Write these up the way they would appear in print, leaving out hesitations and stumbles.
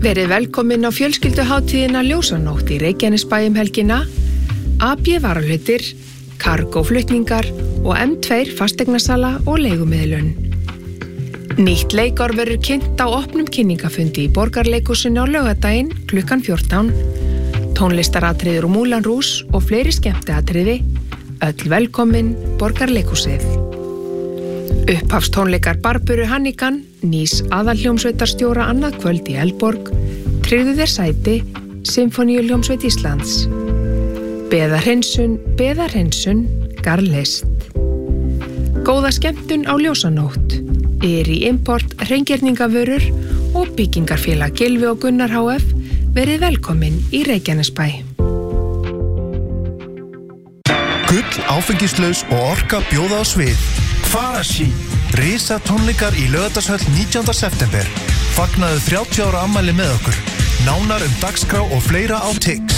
Verið velkomin á fjölskylduhátíðina Ljósanótt í Reykjanesbæ helgina, AB varahlutir, Cargo flutningar og M2 fasteignasala og leigumiðlun. Nýtt leikár verður kynnt á opnum kynningafundi í Borgarleikhúsinu á laugardaginn klukkan 14, tónlistaratriður og Moulin Rouge og fleiri skemmtiatriði, öll velkomin Borgarleikhúsið. Upphafstónleikar Barböru Hannigan, nýs aðalhljómsveitarstjóra annað kvöld í Eldborg, tryggðu þér sæti, Sinfoníuhljómsveit Íslands. Beða hreinsun, garðlist. Góða skemmtun á Ljósanótt, í import, hreingerningavörur og byggingarfélag Gylfi og Gunnar HF, verið velkomin í Reykjanesbæ. Gull, áfengislaus og orka bjóða á svið. Farasi, risa tónleikar í Laugardalshöll 19. september. Fagnaðu 30 ára afmæli með okkur. Nánar dagskrá og fleira á Tix.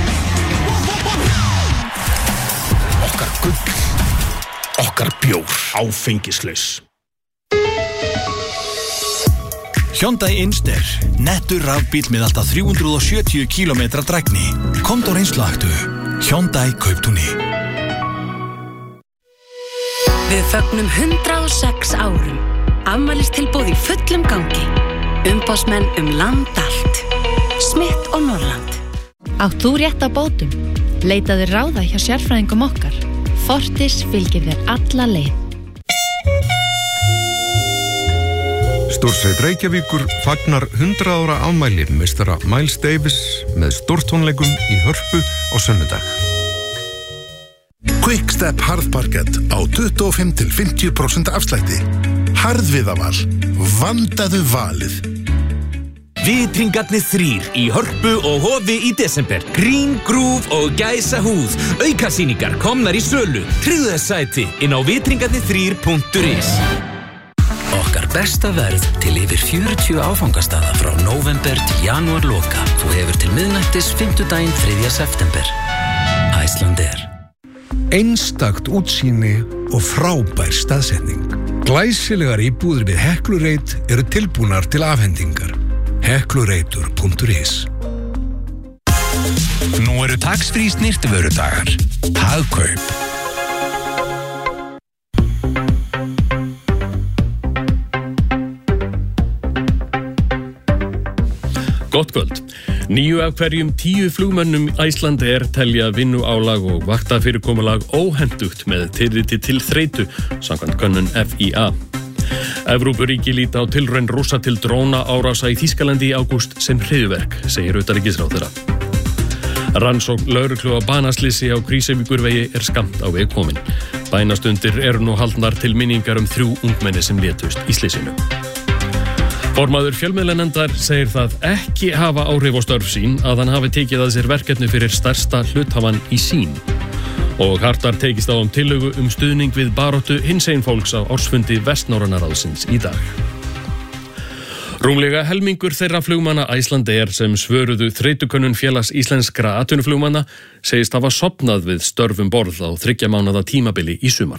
Okkar gull, okkar bjór, áfengislaus. Hyundai Inster, nettur rafbíll með alltaf 370 km drægni. Komdu á reynslahaktu, Hyundai Kauptúni. Við fögnum 106 árum. Afmælistilboð í fullum gangi. Umboðsmenn land allt. Smith og Norrland. Átt þú rétt á bótum? Leitaðu ráða hjá sérfræðingum okkar. Fortis fylgir þér alla leið. Stórsveit Reykjavíkur fagnar 100 ára afmæli meistara Miles Davis með stórtónleikum í Hörpu á sunnudag. Quickstep harðparkett á 25-50% afslætti. Harðviðaval, vandaðu valið. Vitringarnir 3 í Hörpu og Hofi í desember. Green Groove og Gæsahúð. Aukasýningar komnar í sölu. Tryggðu þess sæti inn á vitringarnir3.is. Okkar besta verð til yfir 40 áfangastaða frá nóvember til janúar loka. Þú hefur til miðnættis 5. 3. september. Icelandair. Einstakt útsýni og frábær staðsetning. Glæsilegar íbúðir við Heklureit eru tilbúnar til afhendingar. Heklureitur.is. Nú eru tax-free snyrtivörudagar. Hagkaup. Gott kvöld. 9 af hverjum 10 flugmönnum Icelandair telja vinnuálag og vaktafyrirkomulag óhentugt með tilliti til þreytu, samkvæmt könnun FIA. Evrópuríki líta á tilraun Rússa til drónaárása í Þýskalandi í ágúst sem hryðjuverk, segir utanríkisráðherra. Rannsókn lögreglu á banaslysi á Krýsuvíkurvegi skammt á veg komin. Bænastundir eru nú haldnar til minningar 3 ungmenni sem létust í slysinu. Formaður fjölmiðlanefndar segir það ekki hafa áhrif á störf sín að hann hafi tekið að sér verkefni fyrir stærsta hluthafann í sín. Og hartar tekist á tillögu stuðning við baráttu hinsegin fólks á ársfundi Vestnorræna ráðsins í dag. Rúmlega helmingur þeirra flugmanna Icelandair sem svöruðu þreytukönnun félags íslenskra atvinnuflugmanna segist hafa sofnað við störfum borð á 3 mánaða tímabili í sumar.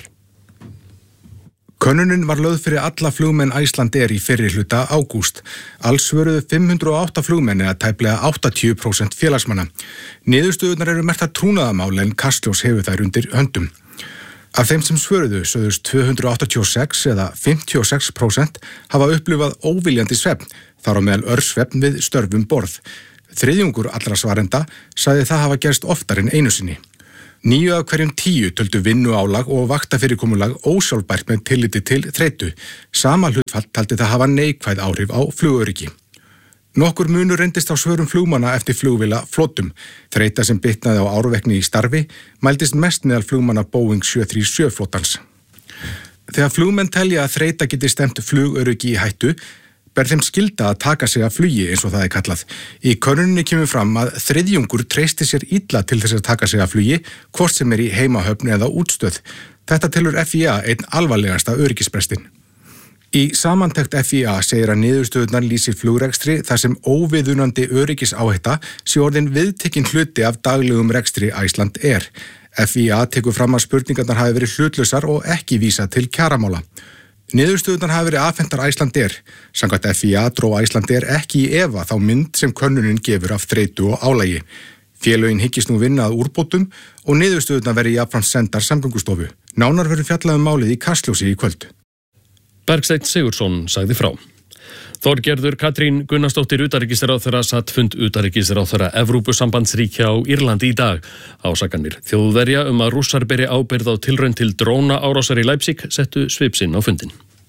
Könnunin var lögð fyrir alla flugmenn Icelandair í fyrri hluta ágúst. Alls svöruðu 508 flugmenn eða tæplega 80% félagsmanna. Niðurstöðurnar eru merktar trúnaðarmál en Kastljós hefur þær undir höndum. Af þeim sem svöruðu sögðust 286 eða 56% hafa upplifað óviljandi svefn, þar á meðal örsvefn við störfum borð. Þriðjungur allra svarenda sagði það hafa gerst oftar en einu sinni. 9 af hverjum 10 töldu vinnuálag og vaktafyrirkomulag ósjálfbært með tilliti til þreytu. Sama hlutfall taldi það hafa neikvæð áhrif á flugöryggi. Nokkur munur reyndist á svörum flugmanna eftir flugvéla flotum. Þreyta sem bitnaði á árvekni í starfi mældist mest meðal flugmanna Boeing 737 flotans. Þegar flugmenn telja að þreyta geti stemt flugöryggi í hættu, ber þeim skylda að taka sig af flugi eins og það kallað. Í könnuninni kemur fram að þriðjungur treysti sér illa til þess að taka sig af flugi, hvort sem í heimahöfn eða útstöð. Þetta telur FIA einn alvarlegasta öryggisbrestin. Í samantekt FIA segir að niðurstöðurnar lýsi flugrekstri þar sem óviðunandi öryggisáhætta sé orðin viðtekinn hluti af daglegum rekstri Icelandair. FIA tekur fram að spurningarnar hafi verið hlutlausar og ekki vísa til kjaramála. Niðurstöðurnar hafa verið afhentar Icelandair. Samkvæmt FIA dró Icelandair ekki í efa þá mynd sem könnunin gefur af þreytu og álagi. Félögin hyggist nú vinna að úrbótum og niðurstöðurnar verið jafnframt sendar Samgöngustofu. Nánar verður fjallað málið í Kastljósi í kvöld. Bergsteinn Sigurðsson sagði frá. Þorgerður Katrín Gunnarsdóttir utanríkisráðherra satt fund utanríkisráðherra Evrópusambandsríkja á Írlandi í dag. Ásakanir Þjóðverja að Rússar beri ábyrgð á tilraun til drónaárásar í Leipzig settu svip sinn á fundinn.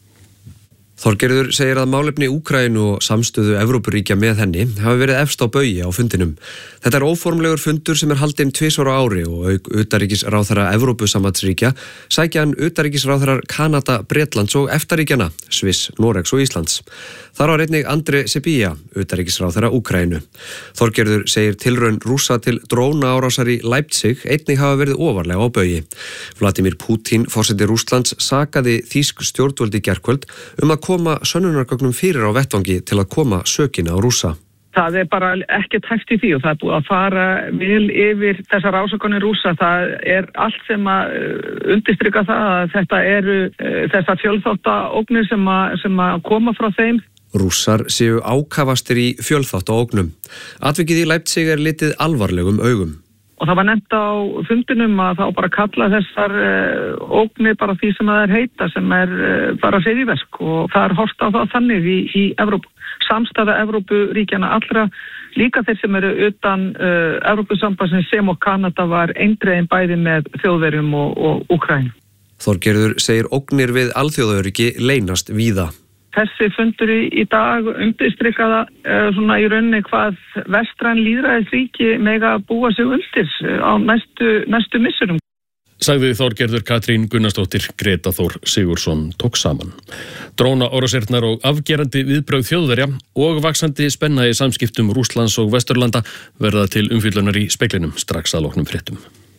Þorgerður segir að málefni Úkraínu og samstöðu Evrópuríkja með henni hafi verið efst á baugi á fundinum. Þetta óformlegur fundur sem haldinn 2 ára á ári og auk utanríkisráðherra Evrópusambandsríkja sækja hann utanríkisráðherrar Kanada, Bretlands og EFTA-ríkjanna, Sviss, Noregs og Íslands. Þar var einnig Andri Sybiha, utanríkisráðherra Úkraínu. Þorgerður segir tilraun Rússa til drónaárásar í Leipzig einnig hafa verið ofarlega á baugi. Vladimir Putin, forseti Rússlands, sakaði þýsk stjórnvöld í gærkvöld að koma sönnunargögnum fyrir á vettvangi til að koma sökina á Rússa. Það bara ekkert hægt í því og það búið að fara vel yfir þessar ásakanir Rússa. Það allt sem að undirstrika það að þetta eru þessar fjölþáttaógnir sem að koma frá þeim. Rússar séu ákafastir í fjölþáttaógnum. Atvikið í Leipzig litið alvarlegum augum. Og það var nefnt á fundinum að þá bara kalla þessar ógnir bara því sem það heita, sem bara hryðjuverk og það horft á það þannig í Evrópu. Samstæða Evrópuríkjana allra, líka þeir sem eru utan Evrópusambandsins sem og Kanada var eindregin bæði með Þjóðverjum og Úkraínu. Þorgerður segir ógnir við alþjóðaöryggi leynast víða. Þessi fundur í dag undirstrikaða svona í rauninni hvað vestræn lýðræðisríki mega búa sig undir á næstu missurum. Sagði Þorgerður Katrín Gunnarsdóttir. Greta Þór Sigurðsson tók saman. Drónaárásirnar og afgerandi viðbrögð Þjóðverja og vaxandi spenna í samskiptum Rússlands og Vesturlanda verða til umfjöllunar í Speglinum strax að loknum fréttum.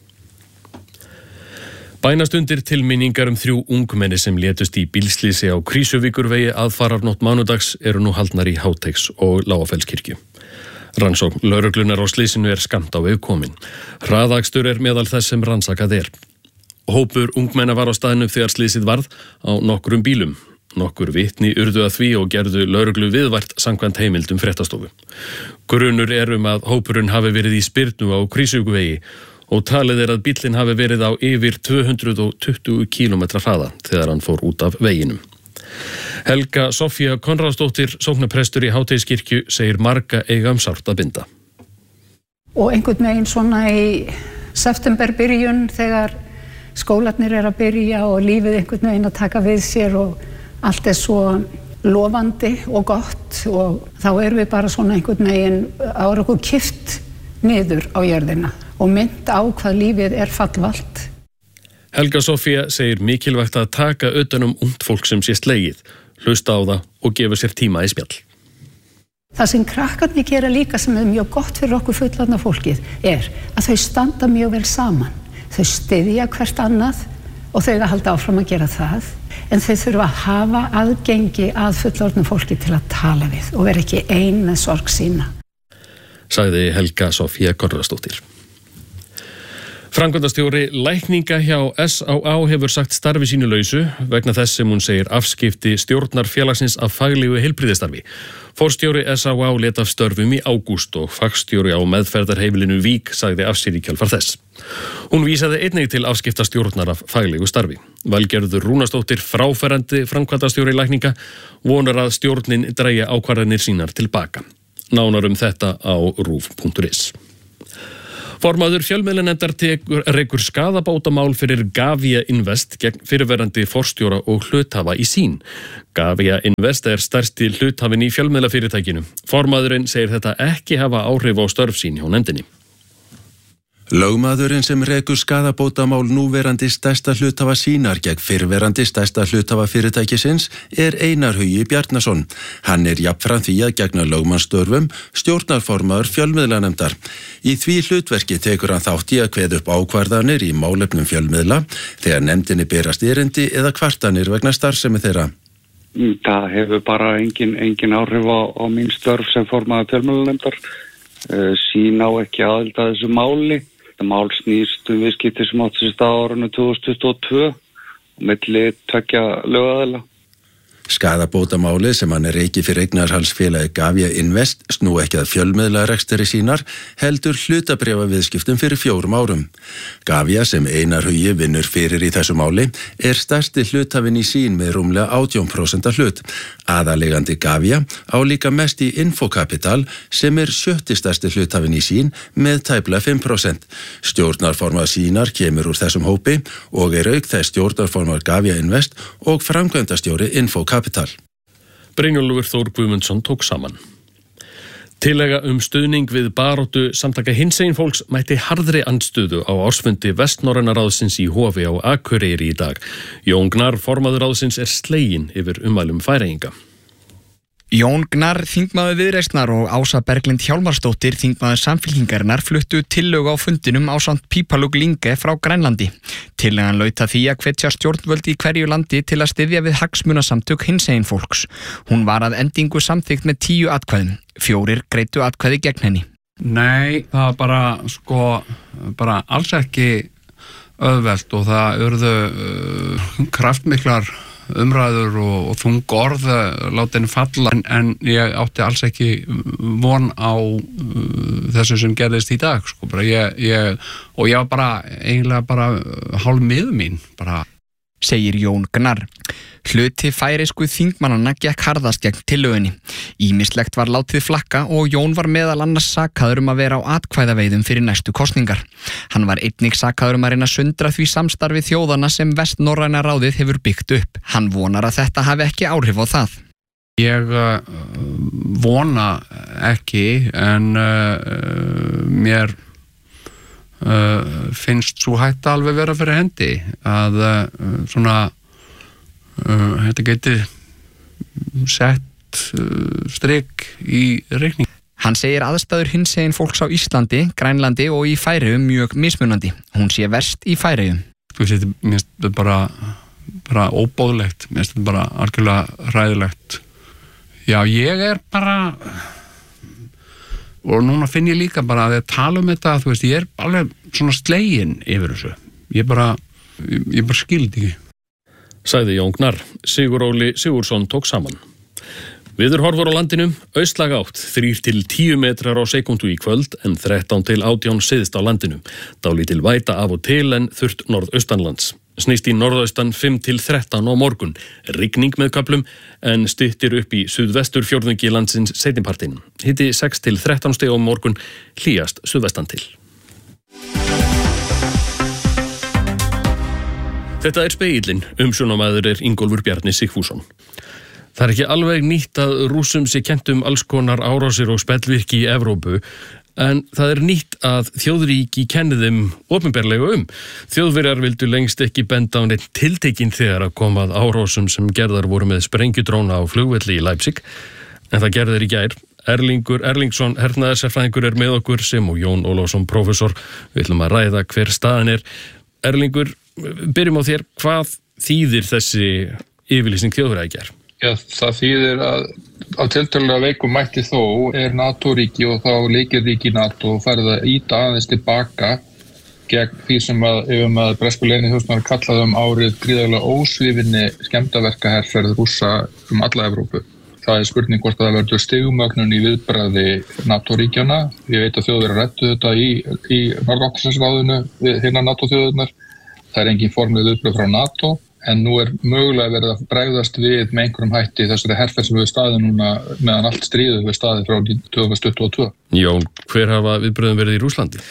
Bænastundir til minningar 3 ungmenni sem létust í bílslysi á Krýsuvíkurvegi aðfararnótt mánudags eru nú haldnar í Háteigs og Lágafellskirkju. Rannsókn lögreglunar á slysinu skammt á veg komin. Hraðakstur meðal þess sem rannsakað Hópur ungmenna var á staðnum þegar slysið varð á nokkrum bílum. Nokkur vitni urðu að því og gerðu lögreglu viðvart samkvæmt heimildum fréttastofu. Grunur að hópurinn hafi verið í spyrnu á Krýsuvíkurvegi og talið að bíllinn hafi verið á yfir 220 km hraða þegar hann fór út af veginum. Helga Sofía Konráðsdóttir, sóknarprestur í Háteiskirkju, segir marga eiga sárt að binda. Og einhvern veginn svona í septemberbyrjun þegar skólarnir að byrja og lífið einhvern veginn að taka við sér og allt svo lofandi og gott og þá við bara svona einhvern veginn ára okkur kippt niður á jörðina og mynd á hvað lífið fallvalt. Helga Sofía segir mikilvægt að taka utan ungt fólk sem sé slegið, hlusta á það og gefa sér tíma í spjall. Það sem krakkarnir gera líka sem mjög gott fyrir okkur fullorðna fólkið að þau standa mjög vel saman. Þau styðja hvert annað og þau að halda áfram að gera það en þau þurfa að hafa aðgengi að fullorðna fólki til að tala við og vera ekki ein með sorg sína. Sagði Helga Sofía Konráðsdóttir. Framkvæmdastjóri lækninga hjá SÁÁ hefur sagt starfi sínu lausu vegna þess sem hún segir afskipti stjórnar félagsins af faglegu heilbrigðisstarfi. Forstjóri SÁÁ lét af störfum í ágúst og fagstjóri á meðferðarheimilinu Vík sagði af sér í kjölfar þess. Hún vísaði einnig til afskipta stjórnar af faglegu starfi. Valgerður Rúnarsdóttir, fráfarandi framkvæmdastjóri lækninga, vonar að stjórnin dragi ákvarðanir sínar tilbaka. Nánar þetta á rúv.is. Formaður fjölmiðlanefndar rekur skaðabótamál fyrir Gavia Invest gegn fyrirverandi forstjóra og hluthafa í Sýn. Gavia Invest stærsti hluthafinn í fjölmiðlafyrirtækinu. Formaðurinn segir þetta ekki hafa áhrif á störf sín hjá nefndinni. Lögmaðurinn sem rekur skaðabótamál núverandi stærsta hluthafa Sýnar gegn fyrrverandi stærsta hluthafa fyrirtækisins Einar Hugi Bjarnason. Hann jafnframt því að gegna lögmannsstörfum stjórnarformaður fjölmiðlanefndar. Í því hlutverki tekur hann þátt í að kveða upp ákvarðanir í málefnum fjölmiðla þegar nefndinni berast erindi eða kvartanir vegna starfsemi þeirra. Það hefur bara engin áhrif á mín störf sem formaður fjölmiðlanefndar. Sýn á ekki aðild að þessu máli. Það mál snýst viðskipti sem átti sér stað á árinu 2022 milli tveggja lögaðila. Skaðabótamálið sem hann reiki fyrir eignarhaldsfélagi Gavia Invest snú ekki að fjölmiðlarekstri sínar heldur hlutabréfaviðskiptum fyrir 4 árum. Gavia sem Einar Hugi vinnur fyrir í þessu máli stærsti hlutafinn í sín með rúmlega 18% hlut. Aðalegandi Gavia á líka mest í Infocapital sem 7. stærsti hlutafinn í sín með tæplega 5%. Stjórnarformað sínar kemur úr þessum hópi og auk þess stjórnarformað Gavia Invest og framkvæmdastjóri Infocapital. Brynjólfur Þór Guðmundsson tók saman. Tillaga stuðning við baráttu samtaka hinsegin fólks mætti harðri andstöðu á ársfundi Vestnorræna ráðsins í Hofi á Akureyri í dag. Jón Gnarr, formaður ráðsins, sleginn yfir ummælum Færeyinga. Jón Gnarr, þingmaður Viðreisnar og Ása Berglind Hjálmarsdóttir, þingmaður Samfylkingarinnar, fluttu tillögu á fundinum ásamt Pípalug Linge frá Grænlandi. Tillagan laut að því að hvetja stjórnvöld í hverju landi til að styðja við hagsmunasamtök hinsegin fólks. Hún var að endingu samþykkt með 10 atkvæðum. 4 greiddu atkvæði gegn henni. Nei, það var bara alls ekki auðvelt og það urðu kraftmiklar umræður og þung orð látinni falla en ég átti alls ekki von á þessu sem gerðist í dag sko. Ég var bara eiginlega hálf miður mín segir Jón Gnarr. Hluti færeysku þingmannanna gekk harðast gegn tillögunni. Ýmislegt var látið flakka og Jón var meðal annars sakaður að vera á atkvæðaveiðum fyrir næstu kosningar. Hann var einnig sakaður að reyna að sundra því samstarfi þjóðana sem Vestnorræna ráðið hefur byggt upp. Hann vonar að þetta hafi ekki áhrif á það. Ég vona ekki en mér finnst svo hætta alveg vera fyrir hendi að þetta geti sett strik í reikning. Hann segir aðstæður hinsegin fólks á Íslandi, Grænlandi og í Færeyjum mjög mismunandi. Hún sé verst í Færeyjum. Mér finnst þetta bara óbóðlegt, mér finnst þetta bara algjörlega hræðilegt. Já, ég og núna finn ég líka bara að tala þetta, ég alveg svona sleginn yfir þessu. Ég bara skildi ekki. Sagði Jón Gnarr. Sigur Óli Sigurðsson tók saman. Veðurhorfur á landinu, austlæg átt, 3 til 10 metrar á sekúndu í kvöld en 13 til 18 syðst á landinu. Dálítil væta af og til en þurrt norðaustanlands. Snýst í norðaustan 5 til 13 á morgun. Rigning með köflum en styttir upp í suðvestur fjórðungi landsins seinnipartinn. Hiti 6 til 13 stig á morgun, hlýjast suðvestan til. Þetta Spegillinn, umsjónamaður Ingólfur Bjarni Sigfússon. Það ekki alveg nýtt að Rússum sé kennt alls konar árásir og spellvirki í Evrópu, en það nýtt að þjóðríki kenni þeim opinberlega Þjóðverjar vildu lengst ekki benda á neitt tiltekinn þegar að koma að árásum sem gerðar voru með sprengjudróna á flugvelli í Leipzig, en það gerðir í gær. Erlingur Erlingsson, hernaðarsérfræðingur, með okkur sem og Jón Ólafsson, prófessor. Við ætlum að ræða hver staðan Erlingur, byrjum á þér. Hvað þýðir þessi yfirlýsing Þjóðverja í gær? Já, það þýðir að á tiltölulega veikum mætti þó NATO-ríki og þá leikirríki NATO farið að ýta aðeins tilbaka gegn því sem að bresku leyniþjónusturnar kallaði árið gríðarlega ósvífinni skemmdarverkaherferð Rússa alla Evrópu. Það spurning hvort það verður stigmögnun í viðbragði NATO-ríkjana. Ég veit að Þjóðverjar ræddu þetta í Norður-Atlantshafsráðinu við hinnar NATO-þjóðirnar. Það engin formleg viðbrögð frá NATO. En nú mögulega verið að bregðast við með einhverjum hætti þessari herferð sem við staðið núna meðan allt stríðið við staðið frá 2022. Jón, hver hafa viðbröðum verið í Rússlandi?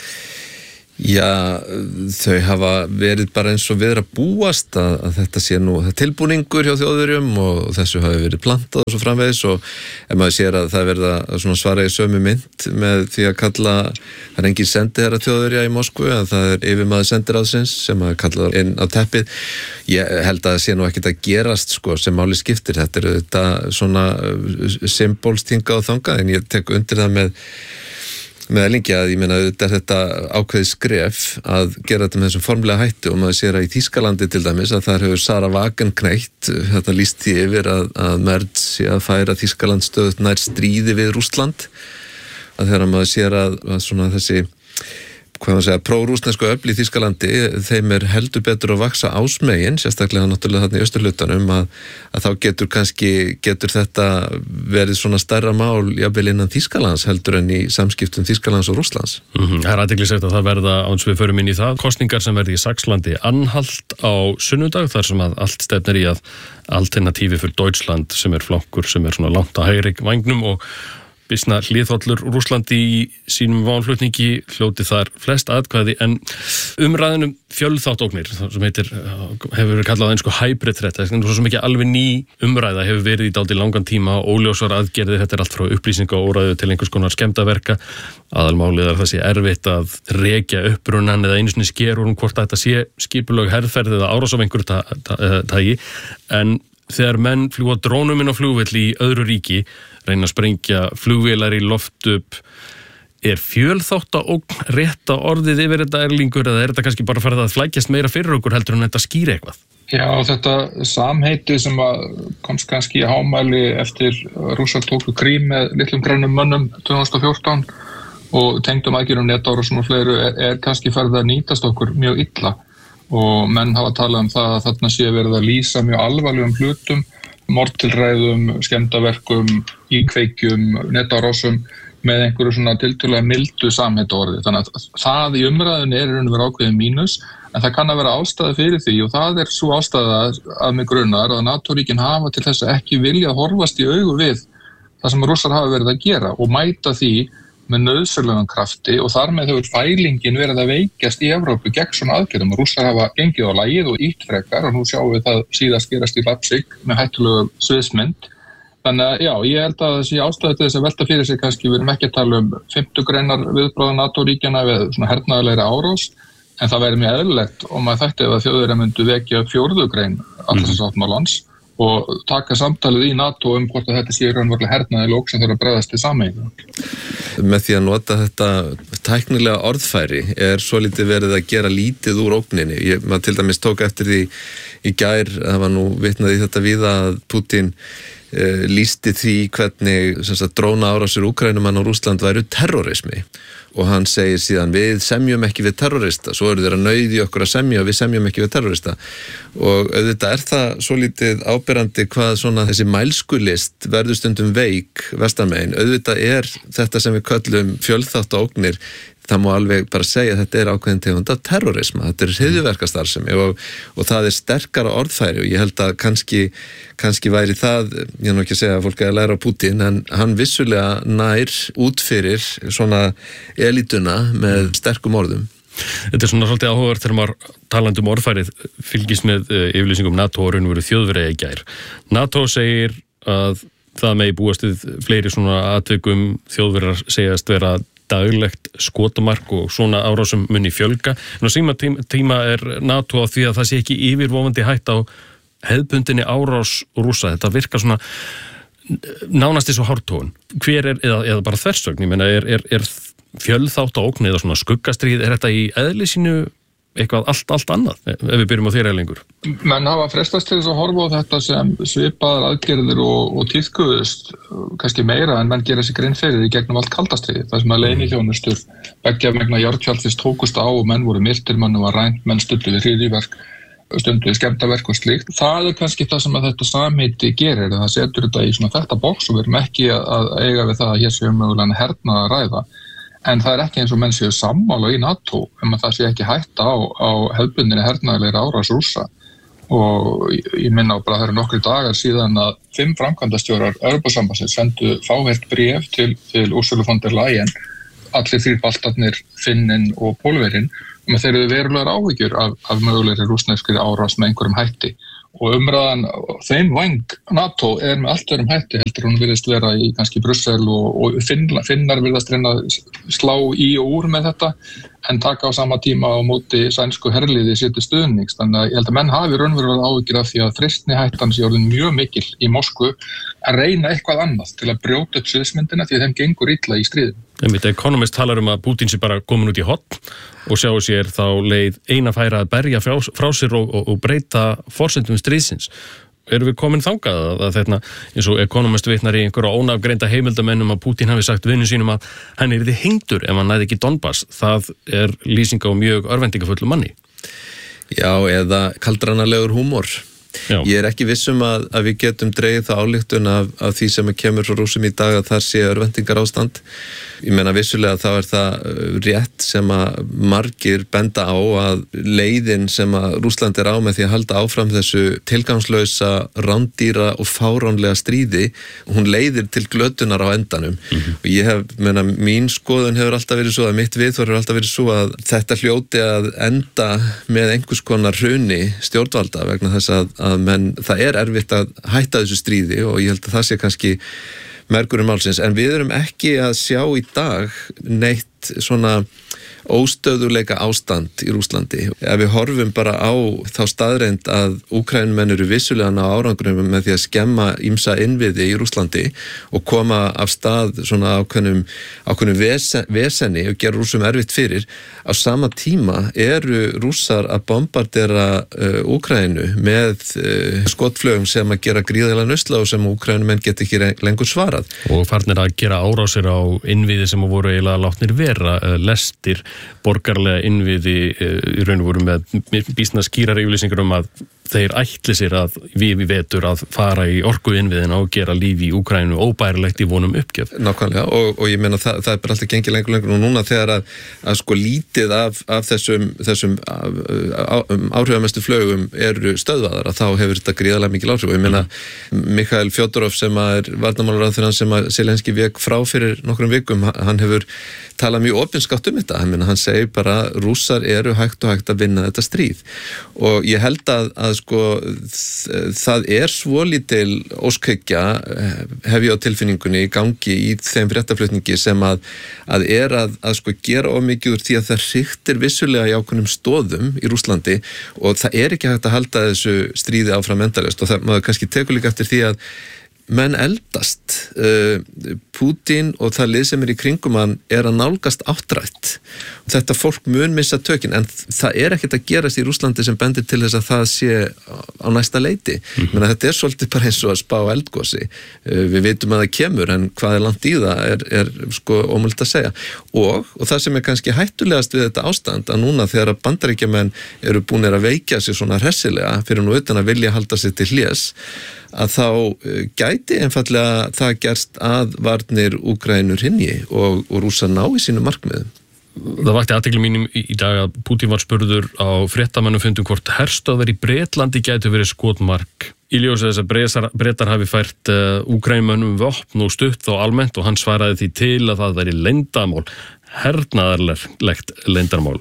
Já, þau hafa verið bara eins og við að búast að þetta sé nú tilbúningur hjá Þjóðverjum og þessu hafi verið plantað og svo framvegis og ef maður sér að það verða að svara í sömu mynd með því að kalla, það engin sendiherra Þjóðverja í Moskvu en það yfirmaður sendiráðsins sem að kalla inn á teppið. Ég held að það sé nú ekkert að gerast sem máli skiptir, þetta þetta svona symbolstinga og þangað en ég tek undir það með Erlingi að ég meina þetta ákveðið skref að gera þetta með þessum formlega hættu og maður sér að í Þýskalandi til dæmis að þar hefur Sarah Wagenknecht þetta lýst því yfir að Merz sé að færa Þýskaland stöðugt nær stríði við Rússland að þegar maður sér að svona þessi pró-rússnesku öfl í Þýskalandi, þeim heldur betur að vaksa ásmegin, sérstaklega náttúrulega þarna í austurhlutanum, að þá getur þetta verið svona stærra mál jafnvel innan Þýskalands heldur en í samskiptum Þýskalands og Rússlands. Það er athyglisvert að það verða, áns við förum inn í það, kosningar sem verði í Saxlandi Anhalt á sunnudag, þar sem að allt stefnir í að Alternative für Deutschland, sem flokkur sem svona langt á hægri vængnum og býsna hliðhollur Rússlandi í sínum málflutningi, hljóti þar flest atkvæði, en umræðinum fjölþáttóknir, sem hefur verið kallað einsku hybrid threat, það er svo sem ekki alveg ný umræða, hefur verið í dálítið langan tíma, óljósar aðgerðir, þetta er allt frá upplýsinga og óræðu til einhvers konar skemmdaverka, aðalmálið er það sé erfitt að rekja upprunan eða einu sinni sker úr hvort þetta sé skipulög herferð eða árás af einhverju tagi, en þegar menn fljúa drónum inn á flugvill í öðru ríki, reyna að sprengja flugvélar í loft upp, er fjölþáttaógn rétta orðið yfir þetta Erlingur, eða er þetta kannski bara farið að flækjast meira fyrir okkur heldur en þetta skýri eitthvað? Já, þetta samheiti sem komst kannski í hámæli eftir Rússar tóku Krím með litlum grænum mönnum 2014 og tengdum aðgerðum netárásum og fleiru er kannski farið að nýtast okkur mjög illa. Og menn hafa talað það að þarna sé verið að lýsa mjög alvarlegum hlutum, mordtilræðum, skemmdaverkum, íkveikjum, netárásum með einhverju svona tiltölulega mildu samheitaorði. Þannig að það í umræðunni er raun og veru ákveðin mínus, en það kann að vera ástæða fyrir því og það er svo ástæða að mig grunar að NATO-ríkin hafa til þess að ekki vilja horfast í augu við það sem Rússar hafa verið að gera og mæta því með nauðsynlegan krafti og þar með hefur fælingin verið að veikjast í Evrópu gegn svona aðgerðum. Rússar hafa gengið á lagið og ítt frekar og nú sjáum við það síðast gerast í Leipzig með hættulegu sviðsmynd. Þannig að já, ég held að þessi ástæða til þess að velta fyrir sig kannski, við erum ekki að tala 50 greinar viðbragða NATO-ríkjana við svona hernaðarlegri árás, en það væri mjög eðlilegt og maður þætti ef að Þjóðverjar myndu vekja 4. grein Atlantshafssáttmálans og taka samtalið í NATO hvort að þetta sé raunverulega hernaðarleg ógn sem þarf að bregðast til sameigingu. Með því að nota þetta tæknilega orðfæri er svolítið verið að gera lítið úr ógninni. Maður til dæmis tók eftir því í gær, það var nú vitnað í þetta víða að Putin lýsti því hvernig drónaárásir Úkraínumanna og Rússland væru terrorismi og hann segir síðan við semjum ekki við terrorista, svo eru þeir að nauði okkur að semja og við semjum ekki við terrorista og auðvitað er það svolítið áberandi hvað svona þessi mælskulist verður stundum veik vestanmegin, auðvitað er þetta sem við köllum fjölþáttaógnir, það má alveg bara segja að þetta er ákveðin tegund af terrorisma, þetta er hryðjuverkastarfsemi og það er sterkara orðfæri og ég held að kannski væri það, ég er nú ekki að segja að fólk er að læra á Putin, en hann vissulega nær út fyrir svona elituna með sterkum orðum. Þetta er svona svolítið áhugavert þegar maður talandi orðfærið fylgist með yfirlýsingum NATO og raunveru Þjóðverja í gær. NATO segir að það megi búast við fleiri svona atvikum, Þjóðverjar segjast vera daglegt skotamark og svona árásum muni fjölga. En á síma tíma er NATO á því að það sé ekki yfirvofandi hætt á hefðbundinni árás Rússa. Þetta virkar svona nánast eins og hártogun. Hver er, eða bara þversögn, ég meina, er fjölþáttaógn eða svona skuggastrýð, er þetta í eðli sínu eitthvað allt annað, ef við byrjum á þér Erlingur? Menn hafa frestast til þess að horfa á þetta sem svipaðar aðgerðir og tíðkuðust, kannski meira en menn gera sig grein fyrir í gegnum allt kaldastríðið, það sem að leyniþjónustur beggja vegna járntjaldist tókust á og menn voru myrtir, mann var rænt, menn stundu við hryðjuverk, stundu við skemmdaverk og slíkt. Það er kannski það sem að þetta samheiti gerir, það setur þetta í svona þetta box og við erum ekki að eiga við það að hér séum mögulega hernaðar að ræða. En það er ekki eins og menn séu sammála í NATO að það sé ekki hætta á hefðbundinni hernaðarlegri árás Rússa. Og ég minna á bara það eru nokkri dagar síðan að 5 framkvæmdastjórar Evrópusambandsins sendu fáheyrt bréf til Ursulu von der Leyen, allir 3 baltarnir, Finnin og Pólverjinn, þeir eru verulegar áhyggjur af mögulegri rússneskri árás með einhverjum hætti. Og umræðan þeim væng NATO er með allt öðrum hætti heldur hún virðist vera í kannski Brussel og Finnar virðast reyna að slá í og úr með þetta en taka á sama tíma á móti sænsku herliði sér til stuðnings. Þannig að ég held að menn hafi raunverulega áhyggjur af því að freistnihættan sé orðin mjög mikil í Moskvu að reyna eitthvað annað til að brjóta upp sviðsmyndina því að þeim gengur illa í stríðum. Economist talar að Putin sé bara komin út í hotn og sjáu sér þá leið eina færa að berja frá sér og breyta forsendum stríðsins. erum við komin þangað að þetta, eins og Economist vitnar í einhverja ónafgreinda heimildamennum að Putin hafi sagt vinnum sínum að hann yrði hengdur ef hann næði ekki Donbass. Það lýsing á mjög örvæntingafullu manni. Já, eða kaldranalegur húmor. Já. Ég ekki vissum að við getum dregið það ályktun af því sem kemur frá Rússum í dag að þar sé örvæntingar ástand. Ég meina vissulega þá það rétt sem að margir benda á að leiðin sem að Rússland á með því að halda áfram þessu tilgangslausa, rándýra og fáránlega stríði, hún leiðir til glötunar á endanum. Og ég mín skoðun hefur alltaf verið svo að mitt viðhorf hefur alltaf verið svo að þetta hljóti að enda með einhvers konar hruni stjórnvalda vegna þess að það erfitt að hætta þessu stríði og ég held að það sé kannski mergurinn málsins, en við erum ekki að sjá í dag neitt svona óstöðuleika ástand í Rússlandi. Ef við horfum bara á þá staðreind að Úkraínumenn eru vissulega ná árangrinum með því að skemma ýmsa innviði í Rússlandi og koma af stað svona ákveðnum vesenni og gera Rússum erfitt fyrir, á sama tíma eru Rússar að bombardera Úkraínu með skotflugum sem að gera gríðarlega nusla og sem Úkraínumenn get ekki lengur svarað. Og farnir að gera árásir á innviði sem voru eiginlega látnir vera, lestir, borgarlega innviði í raun og voru með býsna skýrar yfirlýsingar að þeir ætli sér að við vetur að fara í orku innviðina og gera líf í Úkraínu óbærilegt í vonum uppgjöf. Nákvæmlega og ég meina það bara alltaf gengið lengur og núna þegar að sko lítið af þessum áhrifamestu flugum eru stöðvaðar að þá hefur þetta gríðarlega mikil áhrif og ég meina Mikhail Fjodorov sem varnarmálaráðherrann sem að Zelenski vék frá fyrir nokkrum vikum, hann hefur talað mjög opinskátt þetta, hann segir bara Rússar eru hægt að vinna þetta stríð og ég held að sko það svolítil óskhyggja hef ég á tilfinningunni í gangi í þeim fréttaflutningi sem að sko gera of mikið úr því að það hriktir vissulega í ákveðnum stóðum í Rússlandi og það ekki hægt að halda þessu stríði áfram endalaust og það maður kannski tekur líka eftir því að menn eldast. Putin og það lið sem í kringum hann að nálgast áttrætt. Þetta fólk mun missa tökin, en það ekkert að gerast í Rússlandi sem bendir til þess að það sé á næsta leiti. Menna, þetta svolítið bara eins og að spá eldgosi. Við vitum að það kemur, en hvað langt í það sko ómögulegt að segja. Og það sem kannski hættulegast við þetta ástand, að núna þegar Bandaríkjamenn eru búnir að veikja sig svona hressilega fyrir nú utan að vilja halda sig til hlés, að þá gæti einfallega það gerst að varnir Úkraínur hinji og Rússar ná í sínu markmiðum. Það vakti athygli mínum í dag að Putin var spurður á fréttamannafundum hvort herstöðvar í Bretlandi gætu verið skotmark. Í ljósi þess að Bretar hafi fært Úkrænumönnum vopn og stutt þá almennt og hann svaraði því til að það væri leyndarmál, hernaðarlegt leyndarmál.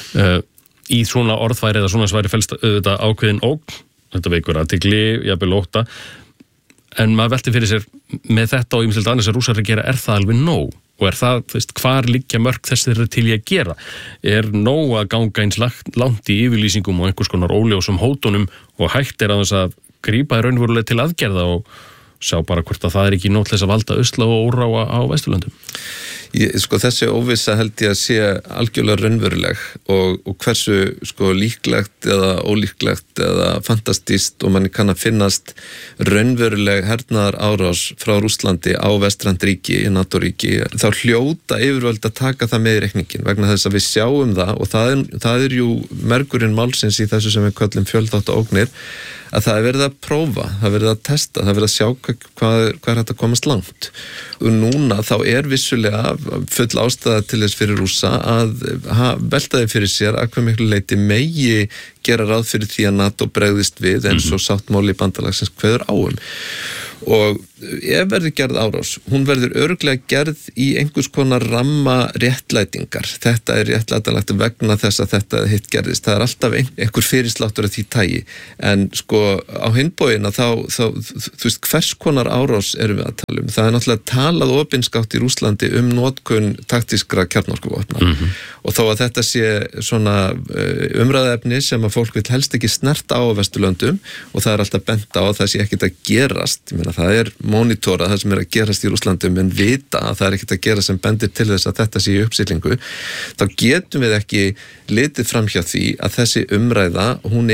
Í svona orðfæri eða svona sværi felst auðvitað ákveðin ógn. Þetta veikur athygli, jafnvel ótta, en maður velti fyrir sér með þetta og ýmislegt annars að Rússar að gera, það alveg nóg? Og það, hvar liggja mörk þess þeirra til ég að gera? Nóg að ganga eins langt í yfirlýsingum og einhvers konar óljósum hótunum og hægt að þess að grípa raunverulega til aðgerða og sjá bara hvort að það ekki nóg til þess að valda usla og óráa á Vesturlöndum? Sko þessi óvissa held ég að sé algjörlega raunveruleg og hversu sko líklegt eða ólíklegt eða fantastíst og manni kann að finnast raunveruleg hernaðar árás frá Rússlandi á vestrænt ríki, í NATO-ríki, þá hljóta yfirvöld að taka það með í reikningin vegna þess að við sjáum það og það jú mergurinn málsins í þessu sem við köllum fjölþáttaógnir að það verið að prófa, það verið að testa, það verið að sjá hvað hægt að komast langt. Og núna þá vissulega full ástæða til þess fyrir Rússa að velta þeim fyrir sér að hve miklu leyti megi gera ráð fyrir því að NATO bregðist við eins og sáttmáli bandalagsins kveður áum. Og ef verður gerð árás, hún verður örugglega gerð í einhvers konar ramma réttlætingar. Þetta réttlætanlegt vegna þess að þetta hitt gerðist. Það alltaf einhver fyrirsláttur af því tagi. En sko á hinbógina þá þú veist, hvers konar árás erum við að tala um? Það náttúrulega talað opinskátt í Rússlandi notkun taktískra kjarnorkuvopna. Og þó að þetta sé svona umræðefni sem að fólk vill helst ekki snerta á Vesturlöndum og það alltaf bent á að það sé ekkert að gerast. Ég meina, það mónitora það sem að gerast í Rússlandi, menn vita að það ekkert að gera sem bendir til þess að þetta sé í uppsiglingu, þá getum við ekki litið fram hjá því að þessi umræða, hún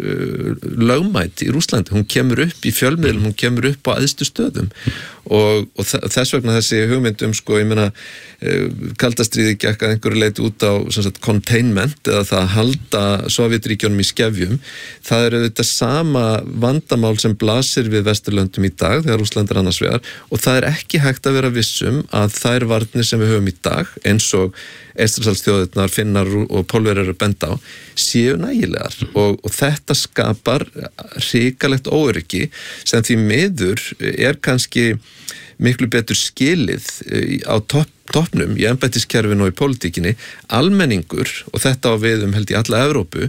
lögmæt í Rússlandi, hún kemur upp í fjölmiðlum, hún kemur upp á æðstu stöðum og þess vegna þessi hugmyndum, sko, ég meina kaldastríði gekk að einhverju leiti út á containment eða það að halda Sovétríkjunum í skefjum, það þetta sama vandamál sem blasir við Vesturlöndum í dag þegar Rússland annars vegar og það ekki hægt að vera vissum að þær varnir sem við höfum í dag eins og Eystrasaltsþjóðirnar, Finnar og Pólverjar benda á séu nægilegar og þetta skapar hrikalegt óöryggi sem því miður kannski miklu betur skilið á toppnum í embættiskerfinu og í pólitíkinni, almenningur og þetta á við held í alla Evrópu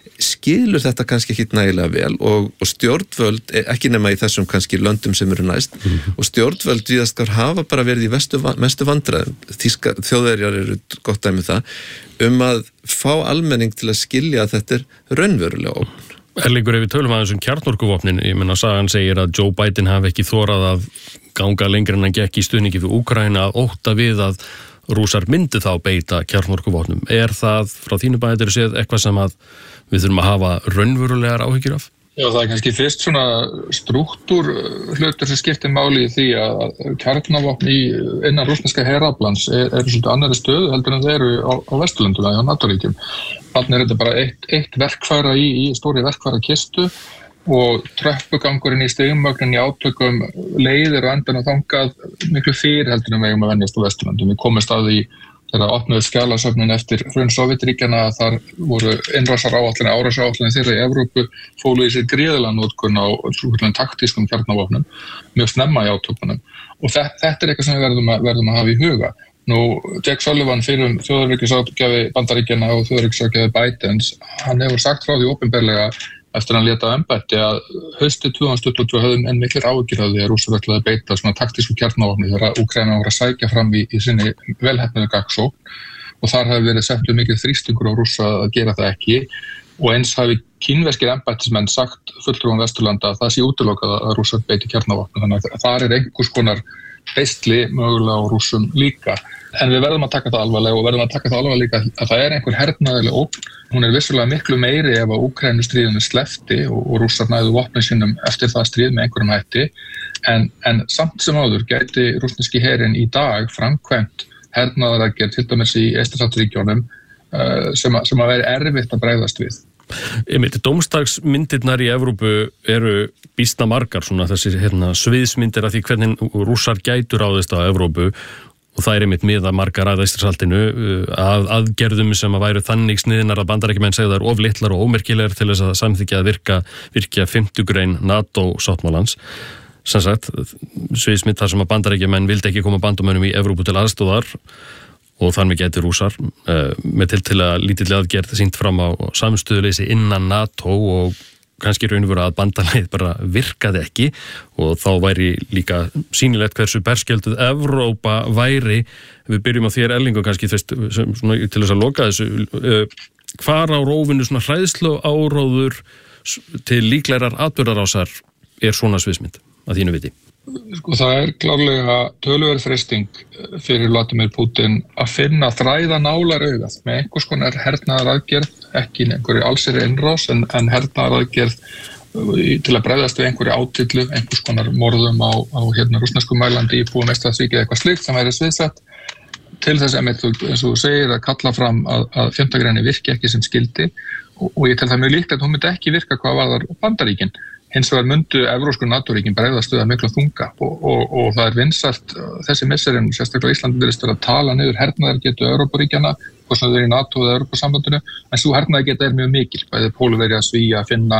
skilur þetta kannski ekki nægilega vel og stjórnvöld, ekki nema í þessum kannski löndum sem eru næst og stjórnvöld víðast hafa bara verið í mestu vandræðum, Þjóðverjar eru gott dæmi það, að fá almenning til að skilja að þetta raunverulega ógn. Erlingur, ef við tölum aðeins kjarnorkuvopnin, ég meina sagan segir að Joe Biden hafi ekki þorað að ganga lengur en hann gekk í stuðningi við Úkraína að ótta við að Rússar myndi þá beita kjarnorkuvopnum. Það frá þínu bætir séð eitthvað sem að við þurfum að hafa raunverulegar áhyggjur af? Já, það kannski fyrst svona struktúr hlutur sem skiptir máli í því að kjarnavopn innan rússneska heraflans eru svolítið annari stöðu heldur en þeir eru á Vesturlöndum eða á NATO-ríkjum. Þannig þetta bara eitt verkfæra í stóri verkfæra kistu og tröppugangurinn í stigmögnin í átökum leiðir og endan og þangað miklu fyrir heldur en við eigum að venjast á Vesturlöndum. Við komumst að því þegar opnuðu skjalasöfnin eftir hrun Sovétríkjanna að þar voru árásaráætlanir þeirra í Evrópu fólu í sér gríðarlega notkun á taktískum kjarnavopnum mjög snemma í átökunum og þetta eitthvað sem við verðum að hafa í huga. Nú, Jake Sullivan fyrir þjóðaröryggisráðgjafi Bandaríkjanna og þjóðaröryggisráðgjafi Bidens, hann hefur sagt frá því opinberlega eftir hann lét af embætti að haustið 2022 höfðum enn miklir áhyggjur af því að Rússar ætlaðu að beita svona taktísku kjarnavopni þegar Úkraína var að sækja fram í sinni velheppnuðu gagnsókn og þar hafi verið settur mikið þrýstingur á Rússa að gera það ekki og eins hafi kínverskir embættismenn sagt fulltrúum Vesturlanda að það sé útilokað að Rússar beiti kjarnavopni þannig að þar einhvers konar beisli mögulega á Rússum líka. En við verðum að taka það alvarlega og verðum að taka það alvarlega líka að það einhver hernaðarleg ógn. Hún vissulega miklu meiri ef að Úkraínustríðinu sleppti og Rússar næðu vopnum sínum eftir það stríð með einhverjum hætti. En samt sem áður gæti rússneski herinn í dag framkvæmt hernaðaraðgerð til dæmis í Eystrasaltsríkjunum sem að vera erfitt að bregðast við. Dómsdagsmyndirnar í Evrópu eru býsna margar, svona þessi sviðsmyndir af því hvernig Rússar gætu ráðist á Evrópu og það miða margar að Eystrasaltinu að aðgerðum sem að væru þannig sniðnar að Bandaríkjamenn segja það of litlar og ómerkilegar til þess að samþykkja að virkja 5. grein NATO-sáttmálans. Sem sagt, sviðsmynd þar sem að Bandaríkjamenn vildi ekki koma bandamönnum í Evrópu til aðstóðar og þar með gæti Rússar með til að lítill aðgerð sýnt fram á samstöðuleysi innan NATO og kannski raunveru að bandalagið bara virkaði ekki og þá væri líka sýnilegt hversu berskjölduð Evrópa væri. Við byrjum á þér Erlingu kannski til þess að loka þessu. Hvar á rófinu svona hræðslu áróður til líklegar atburðarásar svona sviðsmynd að þínu viti? Það klárlega töluverð freisting fyrir Vladimir Putin að finna þræða nálar augað með einhvers konar hernaðaraðgerð, ekki einhverju allsherjar innrás en hernaðaraðgerð til að bregðast við einhverju átillu, einhvers konar morðum á rússnesku mælandi íbúum Eystrasaltsríkið eitthvað slíkt sem væri sviðsett til þess eins og þú segir að kalla fram að 5. grein virki ekki sem skildi og ég tel það mjög líklegt að hún myndi ekki virka hvað varðar Bandaríkin. Hins vegar myndu evrósku NATO-ríkin bregðast við að mikla þunga og það vinsælt þessi misserinn, sérstaklega Íslandi virðist að tala niður hernaðargetu Evrópuríkjanna, hvort sem þau eru í NATO eða Evrópusambandinu, en sú hernaðargeta mikil, bæði Pólverja, Svía, Finna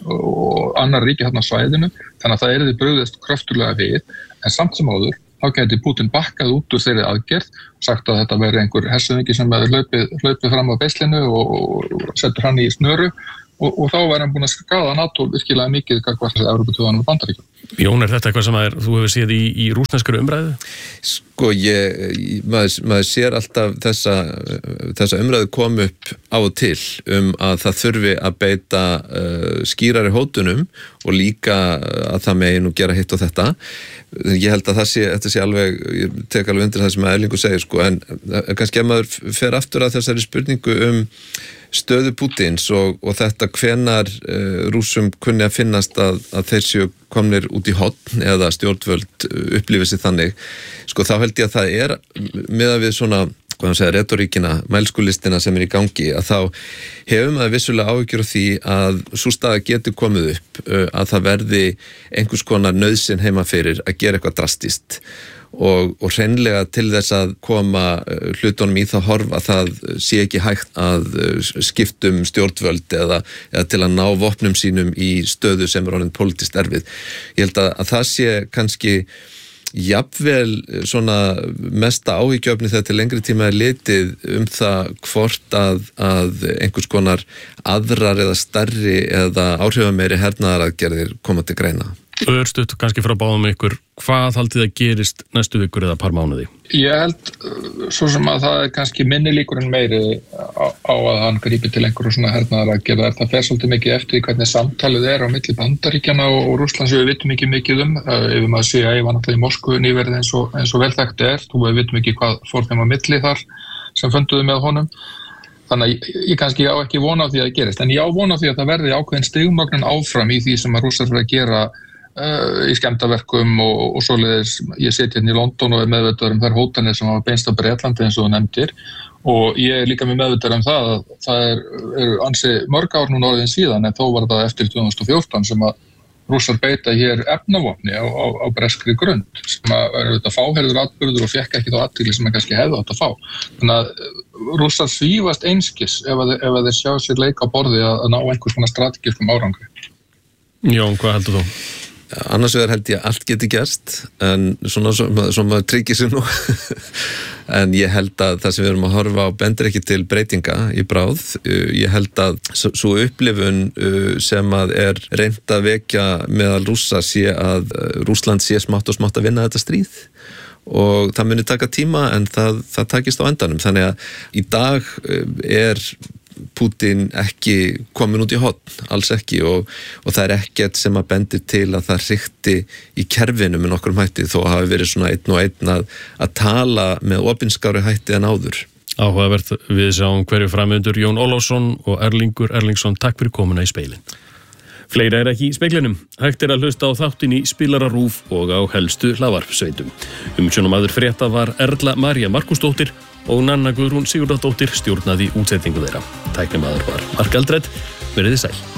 og annar ríki þarna á svæðinu, þannig að það yrði brugðist kröftulega við, en samt sem áður, þá gæti Putin bakkað út úr þeirri aðgerð og sagt að þetta veri einhver hershöfðingi sem hefði hlaupið fram á beislinu og settur hann í snöru og þá væri hann búin að skada NATO virkilega mikið gagnvart Evrópuþjóðunum og Bandaríkjunum. Jón, er þetta eitthvað sem þú hefur séð í rússneskri umræðu? Sko, maður sér alltaf þessa umræðu kom upp á og til að það þurfi að beita skýrari hótunum og líka að það megi nú gera hitt og þetta. Ég held að þetta sé alveg, ég tek alveg undir það sem Erlingur segir, sko, en kannski ef maður fer aftur að þessari spurningu stöðu Pútins og þetta hvenar Rússum kunni að finnast að þeir séu komnir út í horn eða stjórnvöld upplifið sér þannig, sko, þá held ég að það meðan við svona, hvað maður segja, retoríkina, mælskulistina sem í gangi, að þá hefum við vissulega áhyggjur af því að sú staða getur komið upp að það verði einhvers konar nauðsyn heima fyrir að gera eitthvað drastískt og hreinlega til þess að koma hlutunum í það horf að það sé ekki hægt að skiptum stjórnvöld eða til að ná vopnum sínum í stöðu sem orðin pólitískt erfið. Ég held að það sé kannski jafnvel svona mesta áhyggjuefni þegar til lengri tíma litið það hvort að einhvers konar aðrar eða stærri eða áhrifameiri hernaðaraðgerðir koma til greina. Örstutt kannski frá báðum ykkur, hvað haldið að gerist næstu vikur eða par mánuði? Ég held svo sem að það kannski minni líkur en meiri á að hann grípi til einhverju svona hernaðaraðgerðar. Það fer svolítið mikið eftir hvernig samtalið á milli Bandaríkjanna og Rússlands við vitum ekki mikið ef maður sé að ég var náttúrulega í Moskvu nýverið eins og vel þekkt við vitum ekki hvað fór þeim á milli þar sem funduðu með honum. Þannig að ég kannski á ekki vona á því að það gerist, en ég á vona á því að það verði ákveðin stigmögnun áfram í því sem að Rússar fyrir að gera í skemmdarverkum og svoleiðis. Ég seti hérna í London og meðvitaður þær hótanir sem hafa beinst á Bretlandi eins og þú nefndir og ég líka með meðvitaður það að það eru ansi mörg ár núna orðin síðan en þó var það eftir 2014 sem að Rússar beita hér efnavopni á breskri grund sem að eru þetta fáherður atburður og fekk ekki þá athygli sem að kannski hefði átt að fá. Þannig að Rússar svífast einskis ef þeir sjá sér leik á borði að ná einhvers konar strategískum árangri. Jón, hvað heldur þú? Annars vegar held ég að allt geti gerst en svona maður tryggir sig nú en ég held að það sem við erum að horfa á bendir ekki til breytinga í bráð. Ég held að svo upplifun sem að reynt að vekja meðal Rússa sé að Rússland sé smátt og smátt að vinna þetta stríð og það muni taka tíma en það takist á endanum. Þannig að í dag Pútín ekki komin út í horn, alls ekki og það ekkert sem að bendir til að það hrikti í kerfinu með nokkrum hætti þó hafi verið svona einn og einn að tala með opinskári hætti en áður. Áhugavert, við sjáum hverju framöndur Jón Ólafsson og Erlingur Erlingsson, takk fyrir komuna í speilin. Fleira ekki í speglinum. Hægt að hlusta á þáttin í Spilararúf og á helstu hlaðvarpsveitum. Umsjónarmaður frétta var Erla María Markúsdóttir og Nanna Guðrún Sigurðardóttir stjórnaði útsetningu þeirra. Tæknimaður var Mark Eldred. Verið þið sæl.